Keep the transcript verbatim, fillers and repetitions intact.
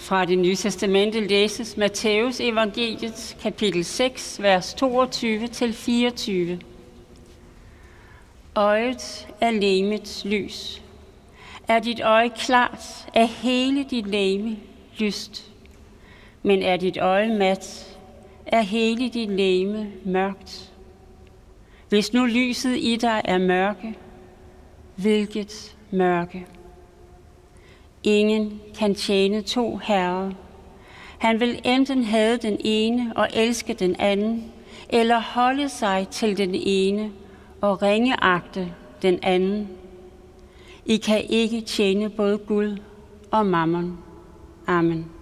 Fra det nye testamente læses Matthæus evangeliet, kapitel seks, vers toogtyve til fireogtyve. Øjet er legemets lys. Er dit øje klart, er hele dit legeme lyst. Men er dit øje mat, er hele dit legeme mørkt. Hvis nu lyset i dig er mørke, hvilket mørke? Ingen kan tjene to herrer. Han vil enten hade den ene og elske den anden, eller holde sig til den ene og ringeagte den anden. I kan ikke tjene både Gud og mammon. Amen.